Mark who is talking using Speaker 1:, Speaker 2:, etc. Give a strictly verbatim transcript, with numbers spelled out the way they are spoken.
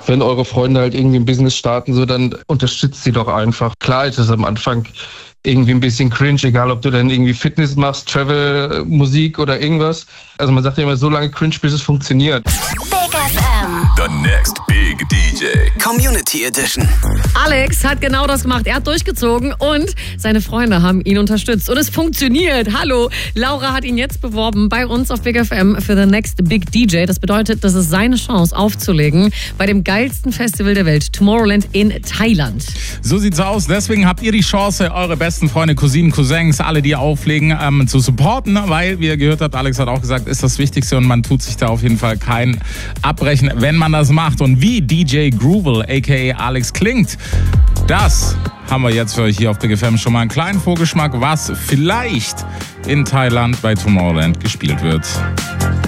Speaker 1: wenn eure Freunde halt irgendwie ein Business starten, so, dann unterstützt sie doch einfach. Klar ist es am Anfang irgendwie ein bisschen cringe, egal ob du dann irgendwie Fitness machst, Travel, Musik oder irgendwas. Also man sagt ja immer, so lange cringe, bis es funktioniert.
Speaker 2: Big F M.
Speaker 3: The next big D J. Community Edition.
Speaker 4: Alex hat genau das gemacht. Er hat durchgezogen und seine Freunde haben ihn unterstützt. Und es funktioniert. Hallo, Laura hat ihn jetzt beworben bei uns auf Big F M für The Next Big D J. Das bedeutet, das ist seine Chance aufzulegen bei dem geilsten Festival der Welt, Tomorrowland in Thailand.
Speaker 5: So sieht's aus. Deswegen habt ihr die Chance, eure besten Freunde, Cousinen, Cousins, alle, die auflegen, ähm, zu supporten, weil, wie ihr gehört habt, Alex hat auch gesagt, ist das Wichtigste und man tut sich da auf jeden Fall kein Abbrechen, wenn man das macht. Und wie D J Groovil, aka Alex, klingt, das haben wir jetzt für euch hier auf Big F M schon mal einen kleinen Vorgeschmack, was vielleicht in Thailand bei Tomorrowland gespielt wird.